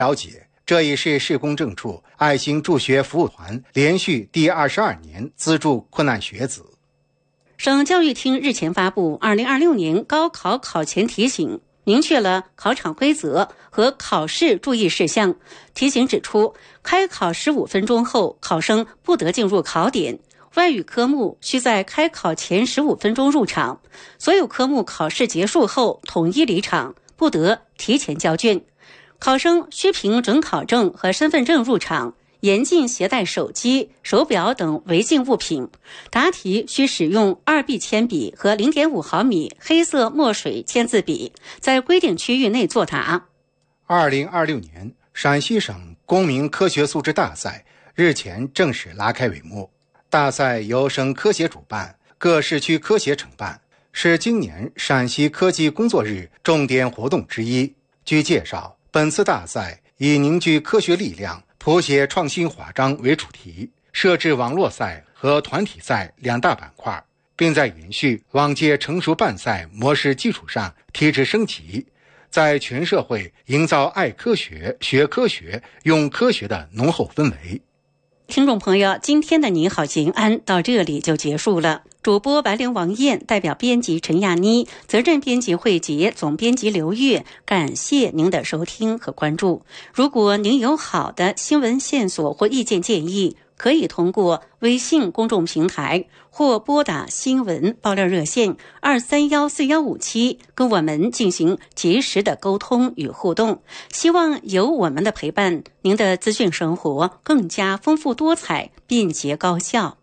了解，这已是市公证处爱心助学服务团连续第22年资助困难学子。 省教育厅日前发布2026年高考考前提醒，明确了考场规则和考试注意事项。提醒指出，开考15分钟后，考生不得进入考点。外语科目需在开考前15分钟入场，所有科目考试结束后统一离场，不得提前交卷。考生需凭准考证和身份证入场，严禁携带手机、手表等违禁物品。答题需使用2B 铅笔和0.5毫米黑色墨水签字笔，在规定区域内作答。 2026年陕西省公民科学素质大赛日前正式拉开帷幕。大赛由省科协主办，各市区科协承办，是今年陕西科技工作日重点活动之一。据介绍，本次大赛以凝聚科学力量、谱写创新华章为主题，设置网络赛和团体赛2大板块，并在延续往届成熟办赛模式基础上提质升级，在全社会营造爱科学、学科学、用科学的浓厚氛围。 听众朋友，今天的你好延安到这里就结束了。主播白灵王燕代表编辑陈亚妮，责任编辑慧杰，总编辑刘月，感谢您的收听和关注。如果您有好的新闻线索或意见建议，可以通过微信公众平台或拨打新闻爆料热线2314157跟我们进行及时的沟通与互动。希望有我们的陪伴，您的资讯生活更加丰富多彩、便捷高效。